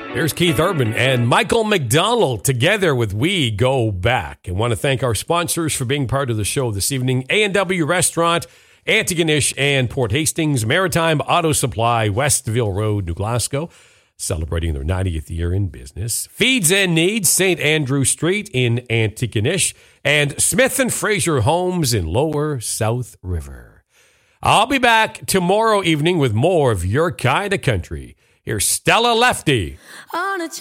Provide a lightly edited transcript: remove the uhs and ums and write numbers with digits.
There's Keith Urban and Michael McDonald together with We Go Back. And want to thank our sponsors for being part of the show this evening. A&W Restaurant, Antigonish and Port Hastings, Maritime Auto Supply, Westville Road, New Glasgow, celebrating their 90th year in business. Feeds and Needs, St. Andrew Street in Antigonish, and Smith and Fraser Homes in Lower South River. I'll be back tomorrow evening with more of your kind of country. Here's Stella Lefty.